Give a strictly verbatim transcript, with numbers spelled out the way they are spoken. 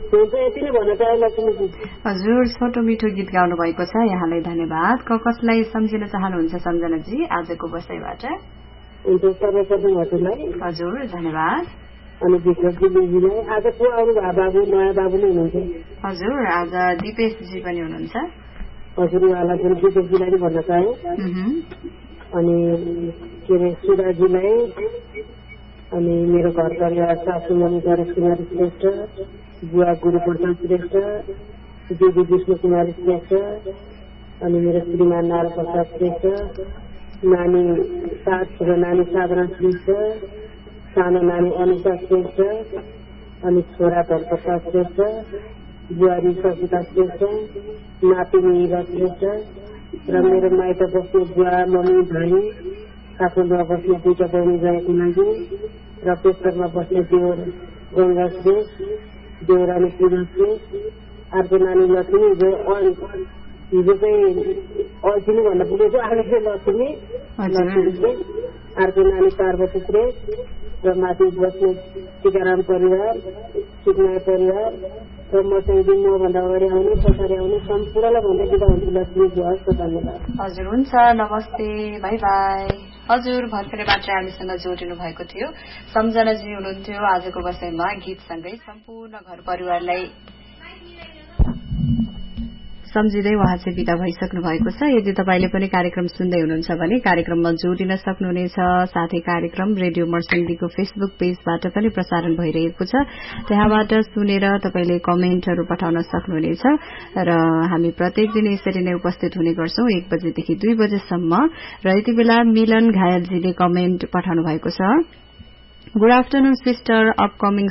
यति नै भन्न चाहे लक्ष्मीजी। हजुर, छोटो मिठो गीत गाउनु भएको छ, यहाँलाई धन्यवाद। क कसलाई सम्झिन चाहनुहुन्छ सम्झनाजी आजको बसाइबाट? हुन्छ, सर्वप्रथम हजुरलाई। हजुर, धन्यवाद। अनि दिपेशजीलाई आज को आउनु भयो बाबु, नयाँ बाबु नै हुनुहुन्छ? हजुर, आज दिपेशजी पनि हुनुहुन्छ। हजुर, उहाँलाई पनि दिपेशजीलाई नै भन्न चाहे। अनि के अरे सुधाजीलाई, अनि मेरो घर परिवार सासू मम्मी गणेश कुमारी श्रेष्ठ, बुवा गुरुप्रसाद श्रेष्ठ, दिदी विष्णु कुमारी श्रेष्ठ, अनि मेरो श्रीमान नारायण प्रसाद श्रेष्ठ, नानी सात र नानी साधना श्रेष्ठ, सानो नानी अनिता श्रेष्ठ, अनि छोरा धनप्रसाद श्रेष्ठ, बुहारी सविता श्रेष्ठ, नातिनी इरा श्रेष्ठ र मेरो माइत बस्ने बुवा मम्मी भाइ, काठमाडौँमा बस्ने दुईटा बहिनी गएको लागि र पेसरमा बस्ने देवर गङ्गा श्रेष्ठ, देवरानी पूजा श्रेष्ठ, अर्को नानी लक्ष्मी, हिजो चाहिँ अल्छिनी भन्न पुगेको, आज चाहिँ लक्ष्मी लक्ष्मी अर्को नानी पार्वती श्रेष्ठ र माथि बस्ने टीकाराम परिवार, सिक्माया परिवार र म चाहिँ मभन्दा अगाडि आउने पछाडि आउने सम्पूर्णलाई भन्दै दिँदा हुन्छ लक्ष्मीजी। हस्, धन्यवाद। हजुर, हुन्छ, नमस्ते, बाई बाई। हजुर, भर्खरै मात्रै हामीसँग जोडिनु भएको थियो सम्झनाजी हुनुहुन्थ्यो आजको बसाइमा। गीतसँगै सम्पूर्ण घर परिवारलाई सम्झिँदै उहाँ चाहिँ विदा भइसक्नु भएको छ। यदि तपाईँले पनि कार्यक्रम सुन्दै हुनुहुन्छ भने कार्यक्रममा जोडिन सक्नुहुनेछ। साथै कार्यक्रम रेडियो मर्सिङदीको फेसबुक पेजबाट पनि प्रसारण भइरहेको छ, त्यहाँबाट सुनेर तपाईँले कमेन्टहरू पठाउन सक्नुहुनेछ र हामी प्रत्येक दिन यसरी नै उपस्थित हुने गर्छौं एक बजेदेखि दुई बजेसम्म। र यति बेला मिलन घायलजीले कमेन्ट पठाउनु भएको छ। Good afternoon sister, upcoming